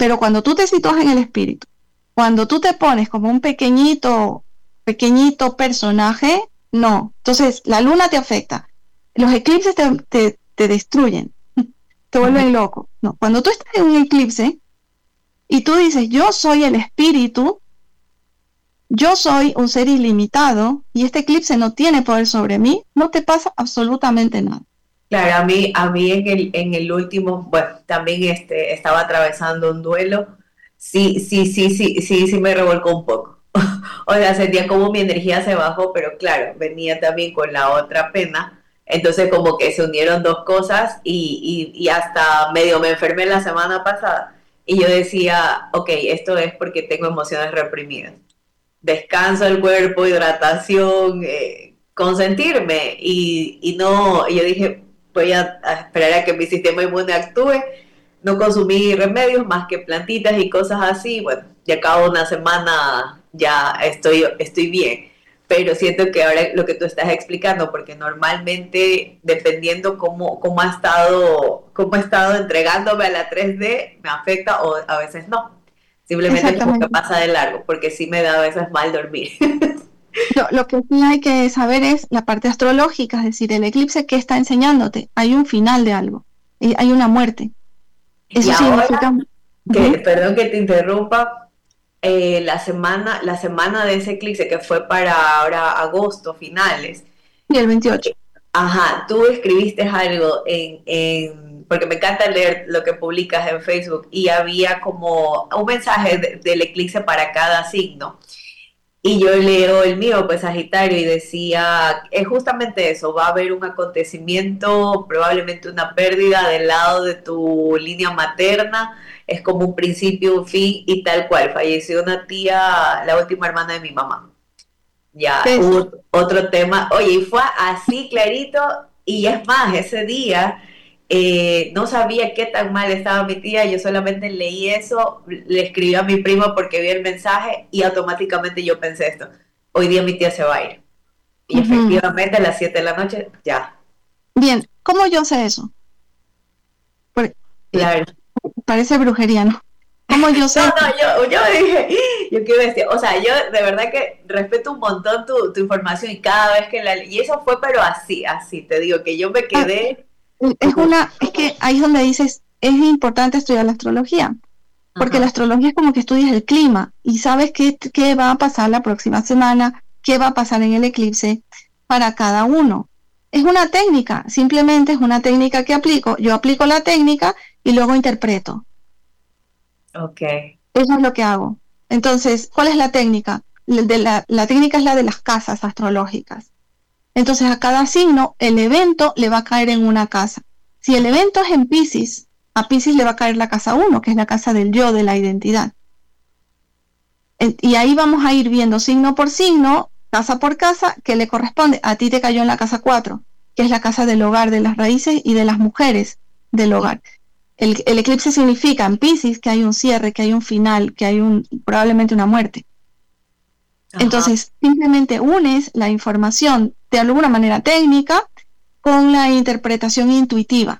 Pero cuando tú te sitúas en el espíritu, cuando tú te pones como un pequeñito personaje, no. Entonces, la luna te afecta. Los eclipses te destruyen, te vuelven loco. No, cuando tú estás en un eclipse y tú dices, yo soy el espíritu, yo soy un ser ilimitado y este eclipse no tiene poder sobre mí, no te pasa absolutamente nada. Claro, a mí en el último, bueno, también estaba atravesando un duelo. Sí, sí, sí, sí, sí, sí me revolcó un poco. O sea, sentía como mi energía se bajó, pero claro, venía también con la otra pena. Entonces como que se unieron dos cosas y hasta medio me enfermé la semana pasada. Y yo decía, ok, esto es porque tengo emociones reprimidas. Descanso del cuerpo, hidratación, consentirme. Y no, yo dije, voy a esperar a que mi sistema inmune actúe, no consumí remedios más que plantitas y cosas así. Bueno, ya cada una semana ya estoy bien. Pero siento que ahora lo que tú estás explicando, porque normalmente dependiendo cómo he estado entregándome a la 3D, me afecta o a veces no. Simplemente como que Exactamente. pasa de largo, porque sí me da a veces mal dormir. Lo que sí hay que saber es la parte astrológica, es decir, el eclipse, ¿qué está enseñándote? Hay un final de algo, hay una muerte. Y Eso ahora, significa, perdón que te interrumpa, la semana de ese eclipse que fue para ahora agosto, finales. y el 28. Ajá, tú escribiste algo porque me encanta leer lo que publicas en Facebook y había como un mensaje del eclipse para cada signo. Y yo leo el mío, pues Sagitario, y decía, es justamente eso, va a haber un acontecimiento, probablemente una pérdida del lado de tu línea materna, es como un principio, un fin, y tal cual, falleció una tía, la última hermana de mi mamá. Ya ¿Ves? hubo otro tema, oye, y fue así clarito, y es más, ese día no sabía qué tan mal estaba mi tía, yo solamente leí eso, le escribí a mi prima porque vi el mensaje y automáticamente yo pensé esto, hoy día mi tía se va a ir. Y Ujú. efectivamente a las 7 de la noche, ya, Bien, ¿cómo yo sé eso? Por- eh, claro. Parece brujería, ¿no? ¿Cómo yo No, sé? no, yo dije, yo qué bestia. O sea, yo de verdad que respeto un montón tu información y cada vez que y eso fue, pero así, así, te digo, que yo me Ah, quedé como, es que ahí es donde dices, es importante estudiar la astrología, porque la ajá, astrología es como que estudias el clima y sabes qué va a pasar la próxima semana, qué va a pasar en el eclipse para cada uno. Es una técnica, simplemente es una técnica que aplico. Yo aplico la técnica y luego interpreto. ok, Eso es lo que hago. Entonces, ¿cuál es la técnica? La técnica es la de las casas astrológicas. Entonces, a cada signo, el evento le va a caer en una casa. Si el evento es en Piscis, a Piscis le va a caer la casa 1, que es la casa del yo, de la identidad. Y ahí vamos a ir viendo signo por signo, casa por casa, que le corresponde. A ti te cayó en la casa 4, que es la casa del hogar, de las raíces y de las mujeres del hogar. El eclipse significa en Piscis que hay un cierre, que hay un final, que hay probablemente una muerte. ajá, Entonces, simplemente unes la información de alguna manera técnica con la interpretación intuitiva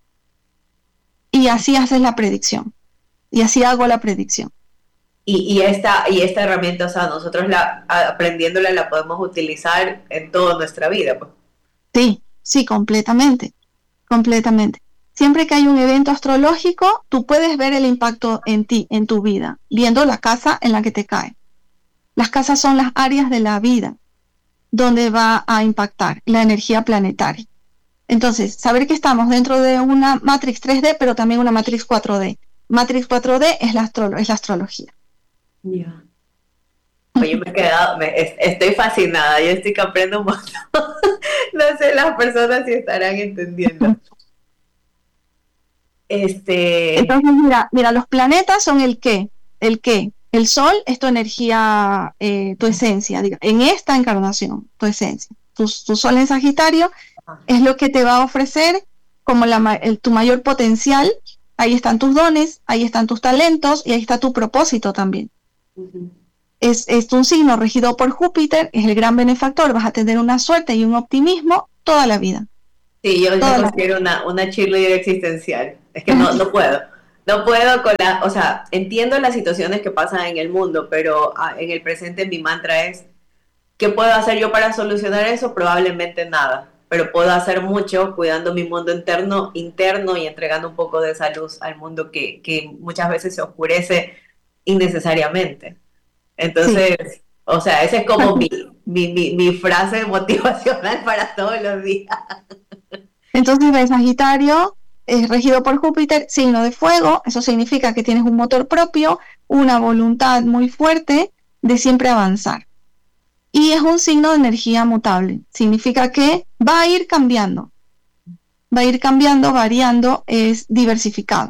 y así haces la predicción. Y así hago la predicción. y esta herramienta, o sea, nosotros aprendiéndola la podemos utilizar en toda nuestra vida, pues. Sí, sí, completamente, completamente. Siempre que hay un evento astrológico, tú puedes ver el impacto en ti, en tu vida, viendo la casa en la que te cae. Las casas son las áreas de la vida donde va a impactar la energía planetaria. Entonces, saber que estamos dentro de una Matrix 3D, pero también una Matrix 4D. Matrix 4D es la astrología. Ya. Oye, me he quedado, estoy fascinada, yo estoy que aprendo un montón. No sé las personas si estarán entendiendo. Este, Entonces, mira, los planetas son el qué. El sol es tu energía, tu esencia, en esta encarnación, tu esencia. Tu sol en Sagitario es lo que te va a ofrecer como tu mayor potencial. Ahí están tus dones, ahí están tus talentos y ahí está tu propósito también. ujú. Es un signo regido por Júpiter, es el gran benefactor, vas a tener una suerte y un optimismo toda la vida. Sí, yo me Toda la considero una cheerleader existencial. Es que no puedo. no puedo o sea, entiendo las situaciones que pasan en el mundo, pero en el presente mi mantra es, ¿qué puedo hacer yo para solucionar eso? Probablemente nada, pero puedo hacer mucho cuidando mi mundo interno y entregando un poco de esa luz al mundo que muchas veces se oscurece innecesariamente. Sí. Entonces, o sea, esa es como mi frase motivacional para todos los días. Entonces, ves, Sagitario es regido por Júpiter, signo de fuego, eso significa que tienes un motor propio, una voluntad muy fuerte de siempre avanzar. Y es un signo de energía mutable, significa que va a ir cambiando, variando, es diversificado.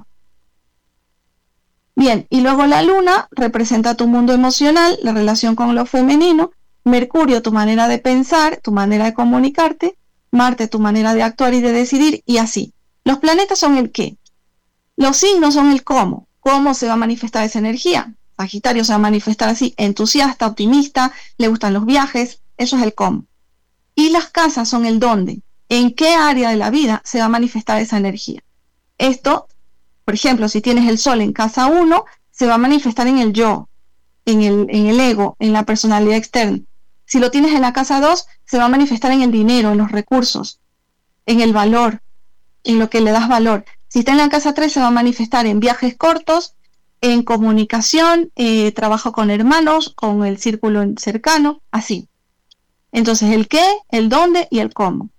Bien, y luego la luna representa tu mundo emocional, la relación con lo femenino, Mercurio tu manera de pensar, tu manera de comunicarte, Marte tu manera de actuar y de decidir, y así. Los planetas son el qué, los signos son el cómo se va a manifestar esa energía. Sagitario se va a manifestar así, entusiasta, optimista, le gustan los viajes, eso es el cómo. Y las casas son el dónde, en qué área de la vida se va a manifestar esa energía. Esto, por ejemplo, si tienes el sol en casa 1, se va a manifestar en el yo, en el ego, en la personalidad externa. Si lo tienes en la casa 2, se va a manifestar en el dinero, en los recursos, en el valor, en lo que le das valor. Si está en la casa 3, se va a manifestar en viajes cortos, en comunicación, trabajo con hermanos, con el círculo cercano, así. Entonces, el qué, el dónde y el cómo.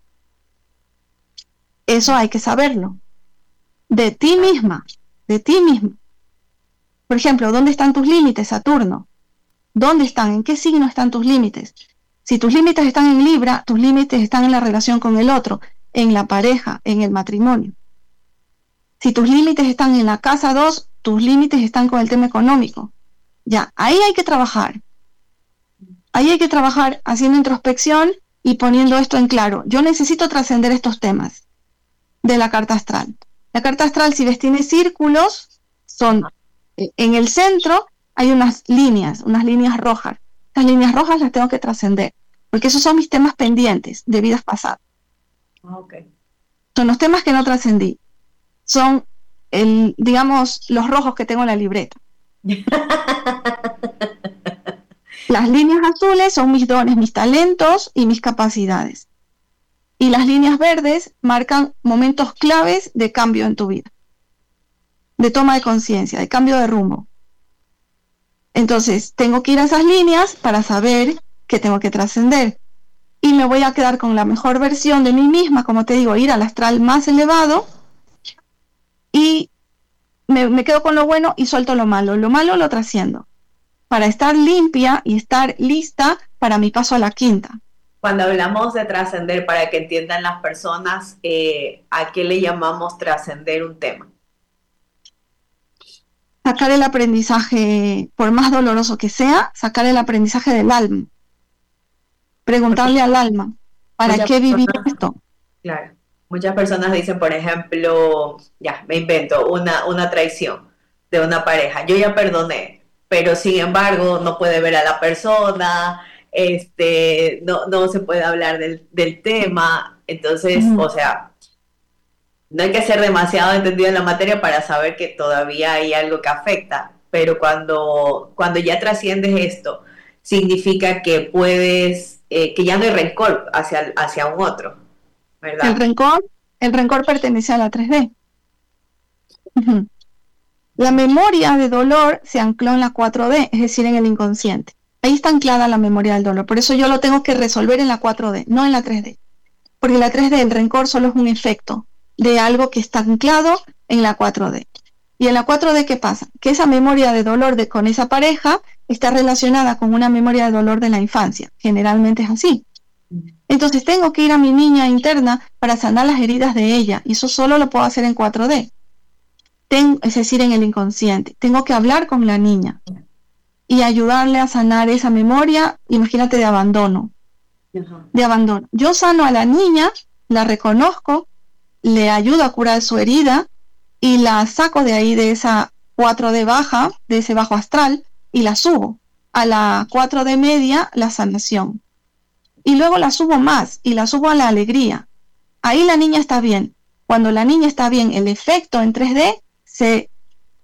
Eso hay que saberlo. De ti misma, de ti mismo. Por ejemplo, ¿dónde están tus límites, Saturno? ¿Dónde están? ¿En qué signo están tus límites? Si tus límites están en Libra, tus límites están en la relación con el otro, en la pareja, en el matrimonio. Si tus límites están en la casa 2, tus límites están con el tema económico. Ya, ahí hay que trabajar. Ahí hay que trabajar haciendo introspección y poniendo esto en claro. Yo necesito trascender estos temas de la carta astral. La carta astral, si ves, tiene círculos, son en el centro hay unas líneas rojas. Estas líneas rojas las tengo que trascender, porque esos son mis temas pendientes de vidas pasadas. Okay. Son los temas que no trascendí. Son, digamos, los rojos que tengo en la libreta. Las líneas azules son mis dones, mis talentos y mis capacidades. Y las líneas verdes marcan momentos claves de cambio en tu vida, de toma de conciencia, de cambio de rumbo. Entonces, tengo que ir a esas líneas para saber que tengo que trascender. Y me voy a quedar con la mejor versión de mí misma, como te digo, ir al astral más elevado. Y me quedo con lo bueno y suelto lo malo. Lo malo lo trasciendo, para estar limpia y estar lista para mi paso a la quinta. Cuando hablamos de trascender, para que entiendan las personas, ¿a qué le llamamos trascender un tema? Sacar el aprendizaje, por más doloroso que sea, sacar el aprendizaje del alma. Preguntarle al alma, ¿para qué viví esto? Claro. Muchas personas dicen, por ejemplo, ya, me invento, una traición de una pareja. Yo ya perdoné, pero sin embargo no puede ver a la persona, no se puede hablar del tema. Entonces, o sea, no hay que ser demasiado entendido en la materia para saber que todavía hay algo que afecta, pero cuando ya trasciendes esto, significa que puedes, que ya no hay rencor hacia un otro, ¿verdad? El rencor pertenece a la 3D. La memoria de dolor se ancló en la 4D, es decir, en el inconsciente. Ahí está anclada la memoria del dolor, por eso yo lo tengo que resolver en la 4D, no en la 3D. Porque en la 3D el rencor solo es un efecto de algo que está anclado en la 4D. Y en la 4D, ¿qué pasa? Que esa memoria de dolor con esa pareja está relacionada con una memoria de dolor de la infancia. Generalmente es así. Entonces tengo que ir a mi niña interna para sanar las heridas de ella. Y eso solo lo puedo hacer en 4D. Es decir, en el inconsciente. Tengo que hablar con la niña y ayudarle a sanar esa memoria, imagínate, de abandono. De abandono. Yo sano a la niña, la reconozco, le ayudo a curar su herida y la saco de ahí, de esa 4D baja, de ese bajo astral, y la subo a la 4D media, la sanación. Y luego la subo más y la subo a la alegría. Ahí la niña está bien. Cuando la niña está bien, el efecto en 3D se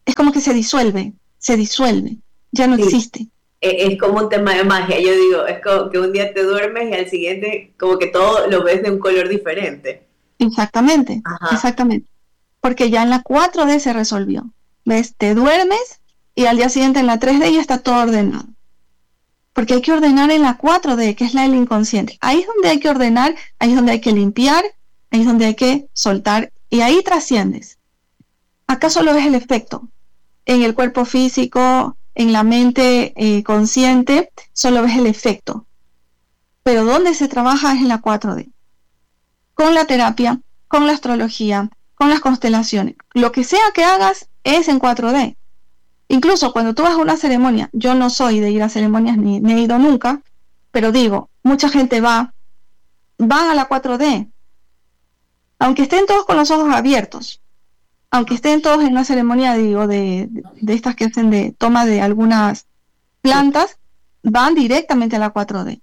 es como que se disuelve, ya no Sí, existe. es como un tema de magia. Yo digo, es como que un día te duermes y al siguiente como que todo lo ves de un color diferente. Exactamente, Ajá. exactamente. Porque ya en la 4D se resolvió. ¿Ves? Te duermes y al día siguiente en la 3D ya está todo ordenado. Porque hay que ordenar en la 4D, que es la del inconsciente. Ahí es donde hay que ordenar, ahí es donde hay que limpiar, ahí es donde hay que soltar y ahí trasciendes. Acá solo ves el efecto. En el cuerpo físico, en la mente consciente, solo ves el efecto. Pero donde se trabaja es en la 4D. Con la terapia, con la astrología, con las constelaciones. Lo que sea que hagas es en 4D. Incluso cuando tú vas a una ceremonia, yo no soy de ir a ceremonias ni he ido nunca, pero digo, mucha gente van a la 4D, aunque estén todos con los ojos abiertos, aunque estén todos en una ceremonia, digo, de estas que hacen de toma de algunas plantas, van directamente a la 4D.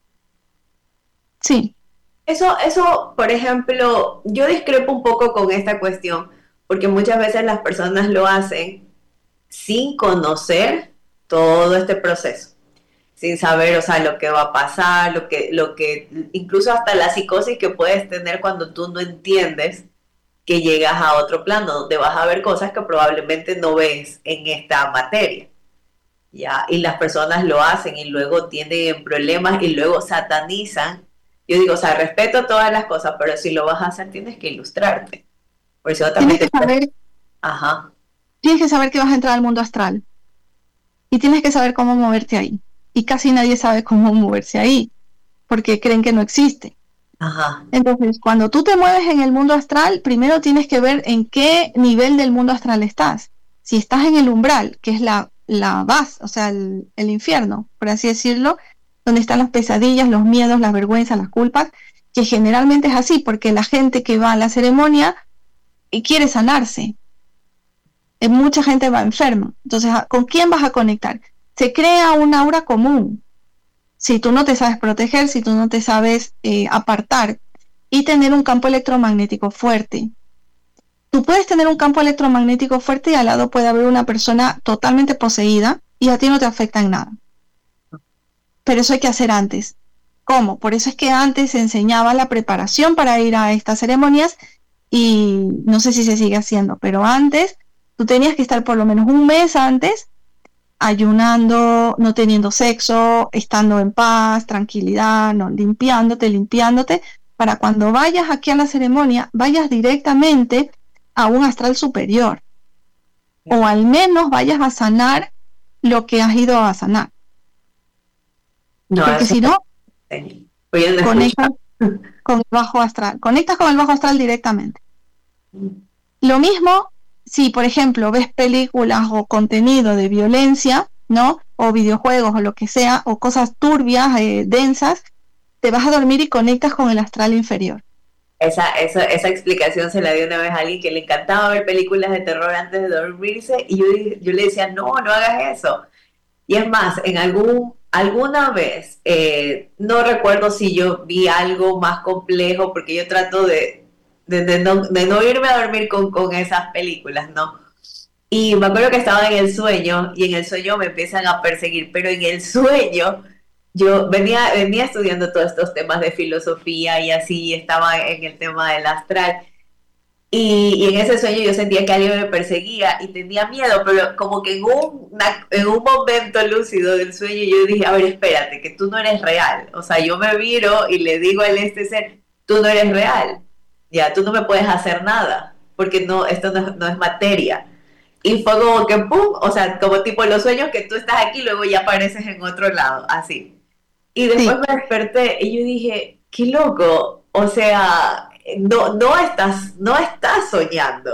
Sí, Eso, por ejemplo, yo discrepo un poco con esta cuestión, porque muchas veces las personas lo hacen sin conocer todo este proceso, sin saber, o sea, lo que va a pasar, incluso hasta la psicosis que puedes tener cuando tú no entiendes que llegas a otro plano, donde vas a ver cosas que probablemente no ves en esta materia. ¿Ya? Y las personas lo hacen y luego tienen problemas y luego satanizan. Yo digo, o sea, respeto todas las cosas, pero si lo vas a hacer tienes que ilustrarte. Por eso también tienes que te... saber, Ajá, tienes que saber que vas a entrar al mundo astral y tienes que saber cómo moverte ahí. Y casi nadie sabe cómo moverse ahí, porque creen que no existe. ajá. Entonces, cuando tú te mueves en el mundo astral, primero tienes que ver en qué nivel del mundo astral estás. Si estás en el umbral, que es la base, o sea, el infierno, por así decirlo, donde están las pesadillas, los miedos, las vergüenzas, las culpas, que generalmente es así, porque la gente que va a la ceremonia quiere sanarse. Mucha gente va enferma. Entonces, ¿con quién vas a conectar? Se crea un aura común. Si tú no te sabes proteger, si tú no te sabes apartar y tener un campo electromagnético fuerte. Tú puedes tener un campo electromagnético fuerte y al lado puede haber una persona totalmente poseída y a ti no te afecta en nada. Pero eso hay que hacer antes. ¿Cómo? Por eso es que antes se enseñaba la preparación para ir a estas ceremonias y no sé si se sigue haciendo, pero antes tú tenías que estar por lo menos un mes antes ayunando, no teniendo sexo, estando en paz, tranquilidad, no, limpiándote, para cuando vayas aquí a la ceremonia, vayas directamente a un astral superior, o al menos vayas a sanar lo que has ido a sanar, No, porque eso si no, pues yo no escucho. conectas con el bajo astral, conectas con el bajo astral directamente. Lo mismo si, por ejemplo, ves películas o contenido de violencia, ¿no? O videojuegos o lo que sea, o cosas turbias, densas, te vas a dormir y conectas con el astral inferior. Esa explicación se la dio una vez a alguien que le encantaba ver películas de terror antes de dormirse y yo le decía, no, no hagas eso. Y es más, alguna vez, no recuerdo si yo vi algo más complejo, porque yo trato de no irme a dormir con esas películas, ¿no? Y me acuerdo que estaba en el sueño y en el sueño me empiezan a perseguir, pero en el sueño yo venía estudiando todos estos temas de filosofía y así estaba en el tema del astral. Y en ese sueño yo sentía que alguien me perseguía y tenía miedo, pero como que en un momento lúcido del sueño yo dije, a ver, espérate, que tú no eres real. O sea, yo me viro y le digo a este ser, tú no eres real. Ya, tú no me puedes hacer nada, porque no, esto no es materia. Y fue como que, ¡pum! O sea, como tipo los sueños que tú estás aquí, luego ya apareces en otro lado, así. Y después Sí, me desperté y yo dije, qué loco, o sea, no estás soñando.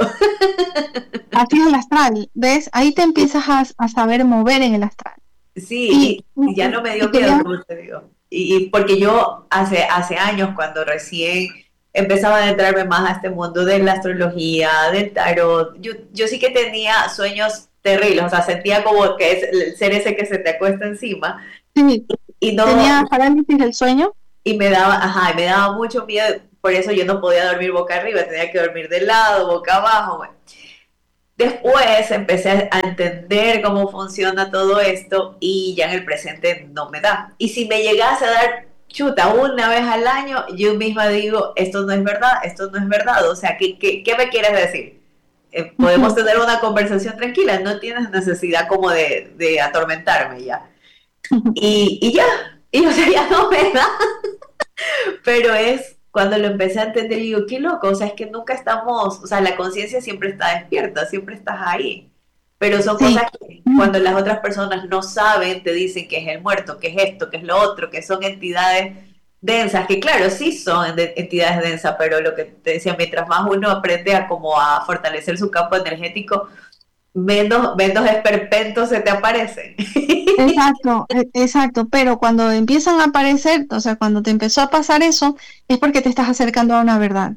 así es el astral, ¿ves? Ahí te empiezas a saber mover en el astral. Y, Sí, y ya no me y dio miedo, quería, como te digo. Y porque yo hace años, cuando recién empezaba a entrarme más a este mundo de la astrología, del tarot, yo sí que tenía sueños terribles, o sea, sentía como que es el ser ese que se te acuesta encima sí, y no, tenía parálisis del sueño. y me daba, ajá, y me daba mucho miedo, por eso yo no podía dormir boca arriba, tenía que dormir de lado, boca abajo, bueno. Después empecé a entender cómo funciona todo esto y ya en el presente no me da. Y si me llegase a dar chuta una vez al año, yo misma digo, esto no es verdad, esto no es verdad. O sea, ¿qué me quieres decir? Podemos tener una conversación tranquila, no tienes necesidad como de atormentarme ya. Y ya, y o sea, ya no me da. Pero es cuando lo empecé a entender, digo, qué loco, o sea, es que nunca estamos, o sea, la conciencia siempre está despierta, siempre estás ahí. Pero son Sí, cosas que cuando las otras personas no saben, te dicen que es el muerto, que es esto, que es lo otro, que son entidades densas, que claro, sí son entidades densas, pero lo que te decía, mientras más uno aprende a como a fortalecer su campo energético, menos esperpentos se te aparecen. exacto, exacto, pero cuando empiezan a aparecer, o sea, cuando te empezó a pasar eso, es porque te estás acercando a una verdad.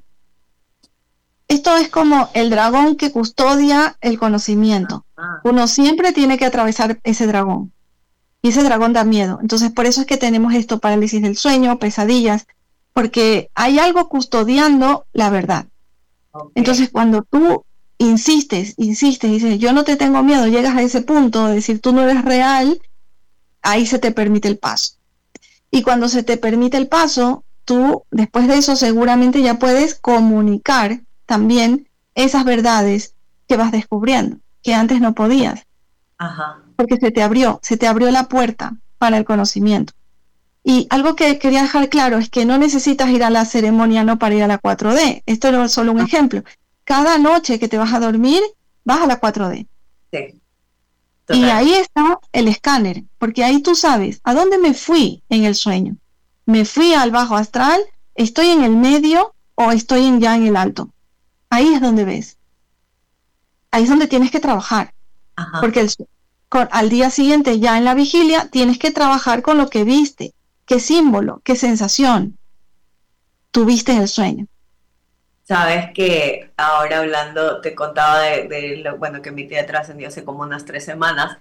Esto es como el dragón que custodia el conocimiento. Ah, Uno siempre tiene que atravesar ese dragón. Y ese dragón da miedo. Entonces, por eso es que tenemos esto, parálisis del sueño, pesadillas, porque hay algo custodiando la verdad. ok, Entonces, cuando tú insistes, dices, yo no te tengo miedo, llegas a ese punto de decir, tú no eres real, ahí se te permite el paso. Y cuando se te permite el paso, tú después de eso seguramente ya puedes comunicar también esas verdades que vas descubriendo, que antes no podías, ajá, porque se te abrió la puerta para el conocimiento. Y algo que quería dejar claro es que no necesitas ir a la ceremonia no para ir a la 4D. Esto no es solo un ejemplo. Cada noche que te vas a dormir, vas a la 4D. sí, Y total, ahí está el escáner, porque ahí tú sabes a dónde me fui en el sueño. Me fui al bajo astral, estoy en el medio o estoy ya en el alto. Ahí es donde ves. Ahí es donde tienes que trabajar, ajá. porque al día siguiente, ya en la vigilia, tienes que trabajar con lo que viste, qué símbolo, qué sensación tuviste en el sueño. Sabes que ahora hablando, te contaba de lo bueno que mi tía trascendió hace como unas 3 semanas.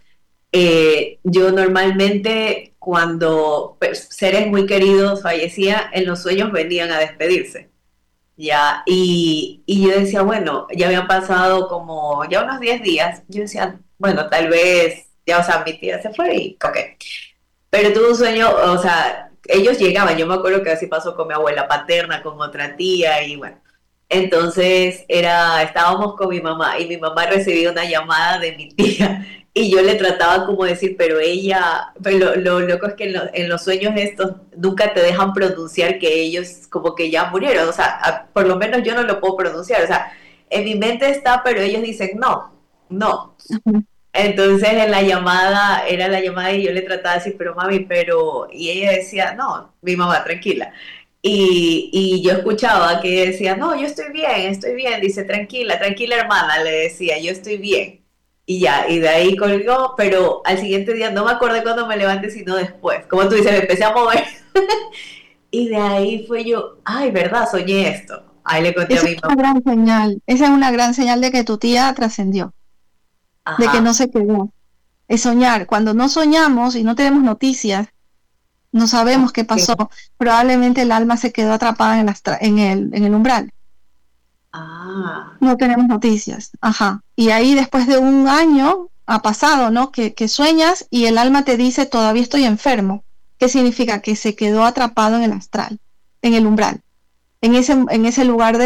Yo normalmente cuando seres muy queridos fallecían, en los sueños venían a despedirse, ya, y yo decía, bueno, ya habían pasado como ya unos 10 días, yo decía, bueno, tal vez, ya, o sea, mi tía se fue y, ok, pero tuve un sueño, o sea, ellos llegaban, yo me acuerdo que así pasó con mi abuela paterna, con otra tía, y bueno, entonces estábamos con mi mamá y mi mamá recibía una llamada de mi tía y yo le trataba como decir, pero ella, pero lo loco es que en los sueños estos nunca te dejan pronunciar que ellos como que ya murieron, o sea, por lo menos yo no lo puedo pronunciar, o sea, en mi mente está, pero ellos dicen no, no. Entonces en la llamada, era la llamada y yo le trataba de decir, pero mami, pero, y ella decía, no, mi mamá, tranquila. Y yo escuchaba que ella decía, no, yo estoy bien, dice, tranquila, tranquila hermana, le decía, yo estoy bien. Y ya, y de ahí colgó, pero al siguiente día no me acordé cuando me levanté, sino después. Como tú dices, me empecé a mover. Y de ahí fue yo, ay, ¿verdad? Soñé esto. Ahí le conté a Esa mi es mamá. una gran señal, esa es una gran señal de que tu tía trascendió, de que no Ajá, se quedó. Es soñar. Cuando no soñamos y no tenemos noticias, no sabemos qué pasó, ok. probablemente el alma se quedó atrapada en el umbral. Ah, No tenemos noticias. Ajá. Y ahí después de un año ha pasado, ¿no? Que sueñas y el alma te dice, todavía estoy enfermo. ¿Qué significa? Que se quedó atrapado en el astral, en el umbral, en ese lugar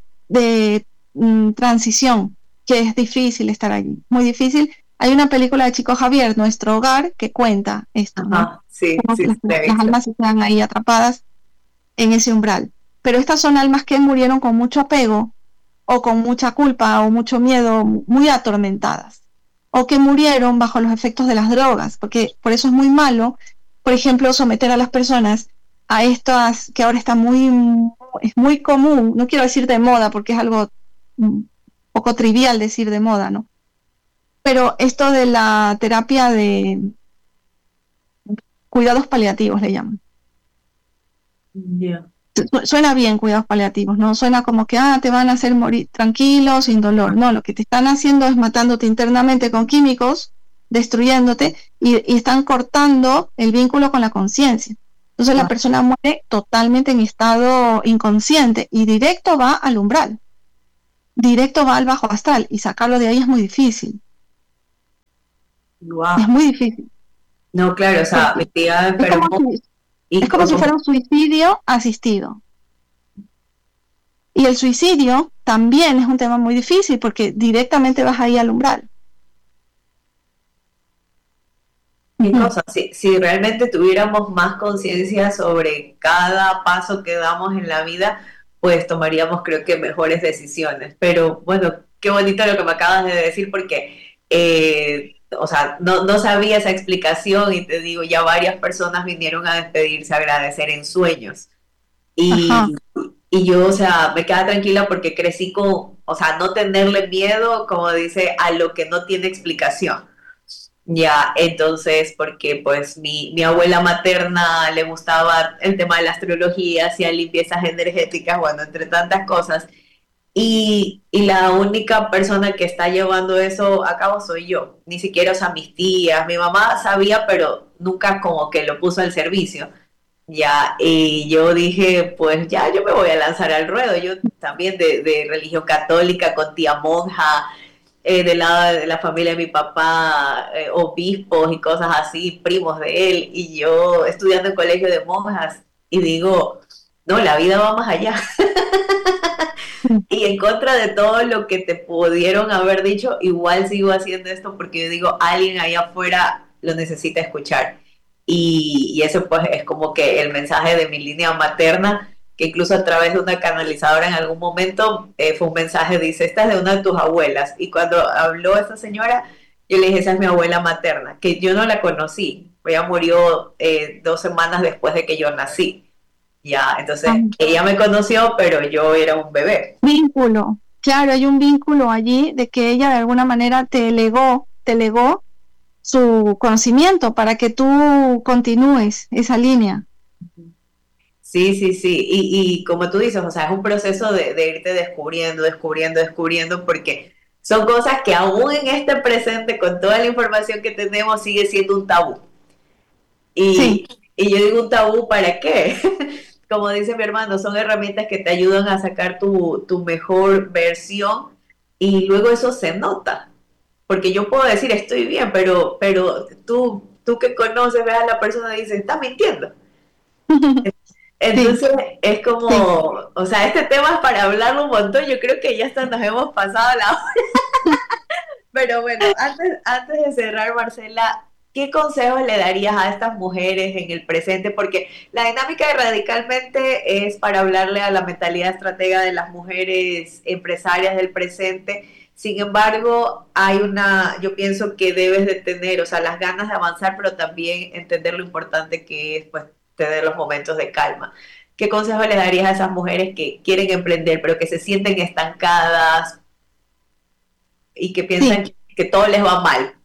de transición, que es difícil estar allí, muy difícil. Hay una película de Chico Javier, Nuestro Hogar, que cuenta esto, ¿no? ajá, sí, Cómo sí, sí, la he las visto. almas se quedan ahí atrapadas en ese umbral. Pero estas son almas que murieron con mucho apego o con mucha culpa o mucho miedo, muy atormentadas, o que murieron bajo los efectos de las drogas, porque por eso es muy malo, por ejemplo, someter a las personas a estas que ahora está es muy común, no quiero decir de moda porque es algo poco trivial decir de moda, ¿no? Pero esto de la terapia de cuidados paliativos le llaman. Ya. Suena bien cuidados paliativos, no suena como que te van a hacer morir tranquilo, sin dolor. No, lo que te están haciendo es matándote internamente con químicos, destruyéndote y están cortando el vínculo con la conciencia. Entonces la Ah, persona muere totalmente en estado inconsciente y directo va al umbral. directo va al bajo astral y sacarlo de ahí es muy difícil. Wow. Es muy difícil. No, claro, o sea, mi tía enfermó. Es como si fuera un suicidio asistido. Y el suicidio también es un tema muy difícil porque directamente vas ahí al umbral. ¿Qué cosa? Si realmente tuviéramos más conciencia sobre cada paso que damos en la vida, pues tomaríamos, creo que, mejores decisiones. Pero bueno, qué bonito lo que me acabas de decir porque, o sea, no sabía esa explicación y te digo, ya varias personas vinieron a despedirse, a agradecer en sueños. Y, y yo, o sea, me queda tranquila porque crecí con, o sea, no tenerle miedo, como dice, a lo que no tiene explicación. Ya, entonces, porque pues mi abuela materna le gustaba el tema de la astrología, hacía limpiezas energéticas, bueno, entre tantas cosas. Y la única persona que está llevando eso a cabo soy yo. Ni siquiera, o sea, mis tías, mi mamá sabía, pero nunca como que lo puso al servicio. Ya, y yo dije, pues ya, yo me voy a lanzar al ruedo. Yo también de religión católica, con tía monja, del lado de la familia de mi papá, obispos y cosas así, primos de él, y yo estudiando en colegio de monjas, y digo, no, la vida va más allá. Y en contra de todo lo que te pudieron haber dicho, igual sigo haciendo esto porque yo digo, alguien ahí afuera lo necesita escuchar. Y eso pues es como que el mensaje de mi línea materna, que incluso a través de una canalizadora en algún momento fue un mensaje, dice, esta es de una de tus abuelas. Y cuando habló esta señora, yo le dije, esa es mi abuela materna, que yo no la conocí. Ella murió 2 semanas después de que yo nací. Ya, entonces ella me conoció, pero yo era un bebé. Vínculo, claro, hay un vínculo allí de que ella de alguna manera te legó su conocimiento para que tú continúes esa línea. Sí, sí, sí, y como tú dices, o sea, es un proceso de irte descubriendo, porque son cosas que aún en este presente, con toda la información que tenemos, sigue siendo un tabú. Sí. Y yo digo un tabú, ¿para qué? Como dice mi hermano, son herramientas que te ayudan a sacar tu mejor versión y luego eso se nota. Porque yo puedo decir estoy bien, pero tú que conoces, ves a la persona y dices, está mintiendo. Entonces es como, o sea, este tema es para hablarlo un montón, yo creo que ya hasta nos hemos pasado la hora. Pero bueno, antes de cerrar, Marcela, ¿qué consejos le darías a estas mujeres en el presente? Porque la dinámica de Radicalmente es para hablarle a la mentalidad estratega de las mujeres empresarias del presente. Sin embargo, yo pienso que debes de tener, o sea, las ganas de avanzar, pero también entender lo importante que es, pues, tener los momentos de calma. ¿Qué consejo le darías a esas mujeres que quieren emprender, pero que se sienten estancadas y que piensan que todo les va mal?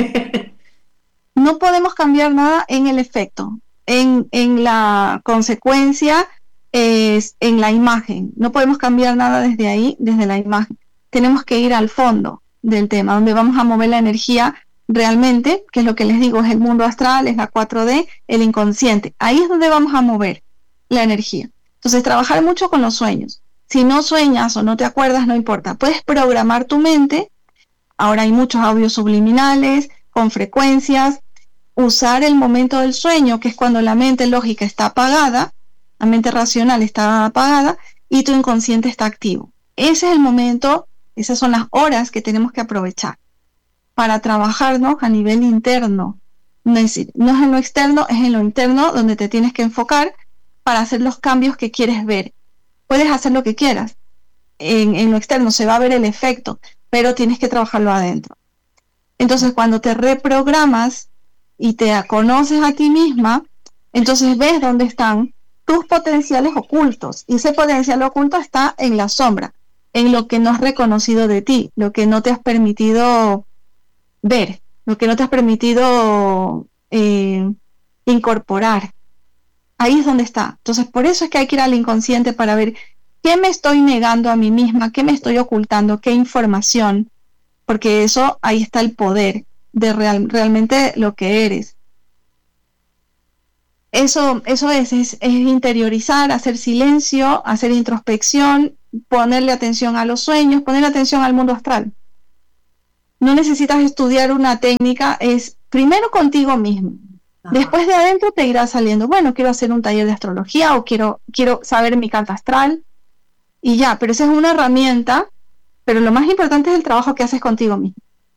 No podemos cambiar nada en el efecto, en la consecuencia, en la imagen. No podemos cambiar nada desde ahí, desde la imagen. Tenemos que ir al fondo del tema, donde vamos a mover la energía realmente, que es lo que les digo, es el mundo astral, es la 4D, el inconsciente. Ahí es donde vamos a mover la energía. Entonces, trabajar mucho con los sueños. Si no sueñas o no te acuerdas, no importa. Puedes programar tu mente. Ahora hay muchos audios subliminales, con frecuencias. Usar el momento del sueño, que es cuando la mente lógica está apagada, la mente racional está apagada y tu inconsciente está activo. Ese es el momento, esas son las horas que tenemos que aprovechar para trabajarnos a nivel interno. No es en lo externo, es en lo interno donde te tienes que enfocar para hacer los cambios que quieres ver. Puedes hacer lo que quieras. En lo externo se va a ver el efecto, pero tienes que trabajarlo adentro. Entonces, cuando te reprogramas y te conoces a ti misma, entonces ves dónde están tus potenciales ocultos. Y ese potencial oculto está en la sombra, en lo que no has reconocido de ti, lo que no te has permitido ver, lo que no te has permitido incorporar. Ahí es donde está. Entonces, por eso es que hay que ir al inconsciente para ver qué me estoy negando a mí misma, qué me estoy ocultando, qué información, porque eso, ahí está el poder de realmente lo que eres. Eso es interiorizar, hacer silencio, hacer introspección ponerle atención a los sueños, ponerle atención al mundo astral. No necesitas estudiar una técnica, es primero contigo mismo. Después de adentro te irá saliendo, bueno, quiero hacer un taller de astrología o quiero saber mi carta astral y ya, pero esa es una herramienta, pero lo más importante es el trabajo que haces contigo mismo.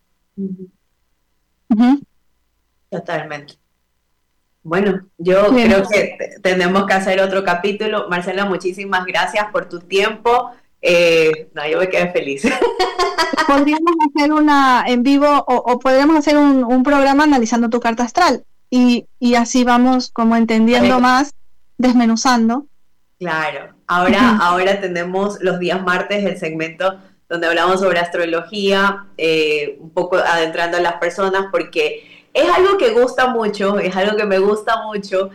Totalmente. Bueno, yo creo que tenemos que hacer otro capítulo. Marcela, muchísimas gracias por tu tiempo. Yo me quedé feliz. Podríamos hacer una en vivo o podríamos hacer un programa analizando tu carta astral y así vamos como entendiendo más, desmenuzando. Claro, ahora tenemos los días martes el segmento donde hablamos sobre astrología, un poco adentrando a las personas porque es algo que gusta mucho, es algo que me gusta mucho,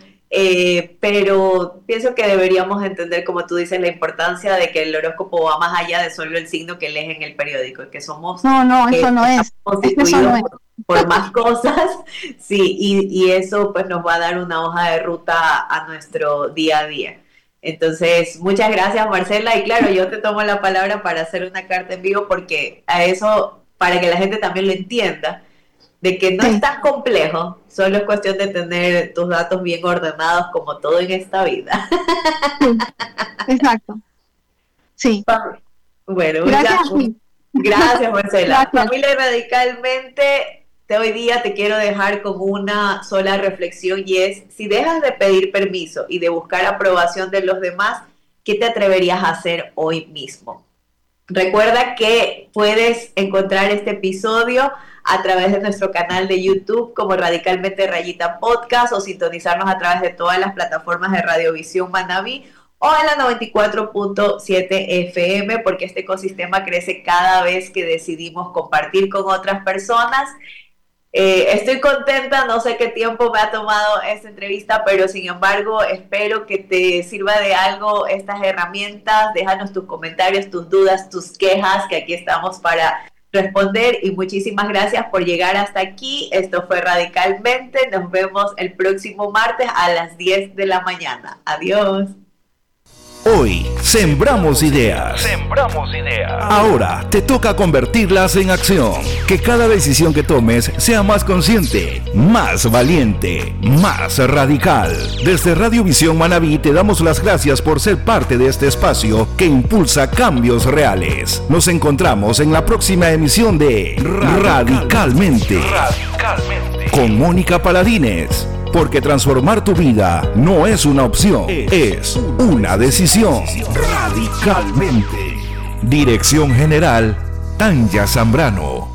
pero pienso que deberíamos entender, como tú dices, la importancia de que el horóscopo va más allá de solo el signo que lees en el periódico, que somos eso no es constituidos por más cosas, sí, y eso pues nos va a dar una hoja de ruta a nuestro día a día. Entonces, muchas gracias, Marcela, y claro, yo te tomo la palabra para hacer una carta en vivo porque a eso, para que la gente también lo entienda, de que no es tan complejo, solo es cuestión de tener tus datos bien ordenados como todo en esta vida. Sí, exacto. Sí. Bueno, gracias, Marcela. Familia Radicalmente, hoy día te quiero dejar con una sola reflexión y es, si dejas de pedir permiso y de buscar aprobación de los demás, ¿qué te atreverías a hacer hoy mismo? Recuerda que puedes encontrar este episodio a través de nuestro canal de YouTube como Radicalmente Rayita Podcast o sintonizarnos a través de todas las plataformas de Radiovisión Manabí o en la 94.7 FM porque este ecosistema crece cada vez que decidimos compartir con otras personas. Estoy contenta, no sé qué tiempo me ha tomado esta entrevista, pero sin embargo espero que te sirva de algo estas herramientas. Déjanos tus comentarios, tus dudas, tus quejas, que aquí estamos para responder y muchísimas gracias por llegar hasta aquí. Esto fue Radicalmente, nos vemos el próximo martes a las 10 de la mañana. Adiós. Hoy sembramos ideas. Ahora te toca convertirlas en acción. Que cada decisión que tomes sea más consciente, más valiente, más radical. Desde Radiovisión Manabí te damos las gracias por ser parte de este espacio que impulsa cambios reales. Nos encontramos en la próxima emisión de Radicalmente. Con Mónica Paladines. Porque transformar tu vida no es una opción, es una decisión. Radicalmente. Dirección General, Tanya Zambrano.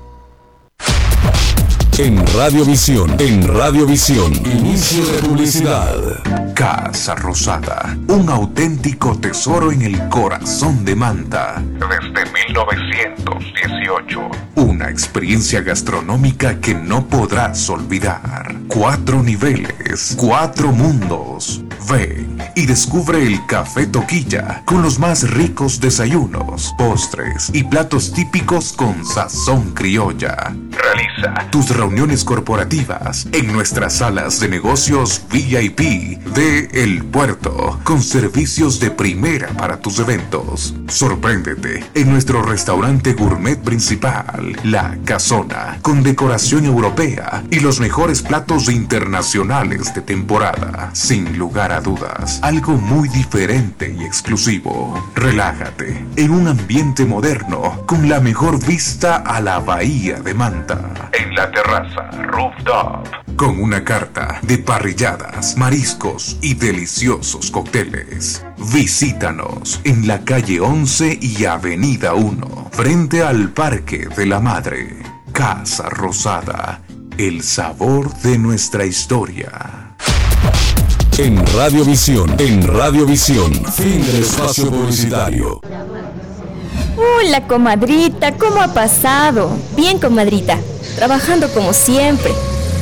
En Radiovisión, inicio de publicidad. Casa Rosada, un auténtico tesoro en el corazón de Manta. Desde 1918. Una experiencia gastronómica que no podrás olvidar. 4 niveles, 4 mundos. Ven y descubre el Café Toquilla con los más ricos desayunos, postres y platos típicos con sazón criolla. Realiza tus reuniones corporativas en nuestras salas de negocios VIP de El Puerto, con servicios de primera para tus eventos. Sorpréndete en nuestro restaurante gourmet principal, La Casona, con decoración europea y los mejores platos internacionales de temporada. Sin lugar a dudas, algo muy diferente y exclusivo. Relájate en un ambiente moderno con la mejor vista a la bahía de Manta. En la terraza Rooftop, con una carta de parrilladas, mariscos y deliciosos cócteles. Visítanos en la calle 11 y avenida 1, frente al Parque de la Madre. Casa Rosada, el sabor de nuestra historia. En Radiovisión, fin del espacio publicitario. Hola, comadrita, ¿cómo ha pasado? Bien, comadrita, trabajando como siempre.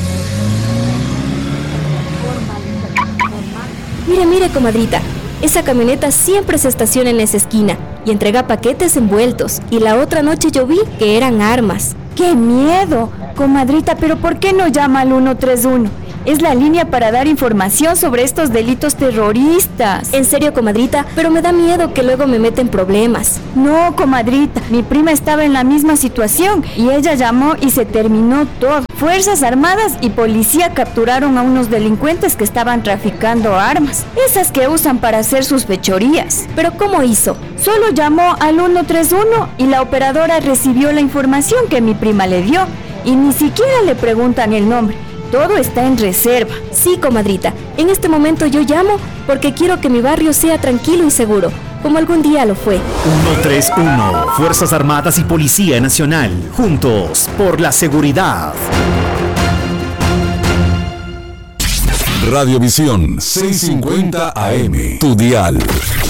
Mire, comadrita, esa camioneta siempre se estaciona en esa esquina y entrega paquetes envueltos. Y la otra noche yo vi que eran armas. ¡Qué miedo! Comadrita, ¿pero por qué no llama al 131? es la línea para dar información sobre estos delitos terroristas. En serio, comadrita, pero me da miedo que luego me meten problemas. No, comadrita, mi prima estaba en la misma situación y ella llamó y se terminó todo. Fuerzas Armadas y policía capturaron a unos delincuentes que estaban traficando armas, esas que usan para hacer sus fechorías. ¿Pero cómo hizo? Solo llamó al 131 y la operadora recibió la información que mi prima le dio y ni siquiera le preguntan el nombre. Todo está en reserva. Sí, comadrita, en este momento yo llamo porque quiero que mi barrio sea tranquilo y seguro, como algún día lo fue. 131, Fuerzas Armadas y Policía Nacional, juntos por la seguridad. Radiovisión 650 AM, tu dial.